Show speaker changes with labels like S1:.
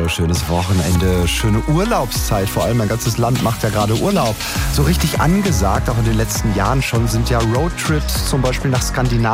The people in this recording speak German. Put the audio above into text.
S1: schönes Wochenende, schöne Urlaubszeit. Vor allem mein ganzes Land macht ja gerade Urlaub. So richtig angesagt, auch in den letzten Jahren schon, sind ja Roadtrips, zum Beispiel nach Skandinavien.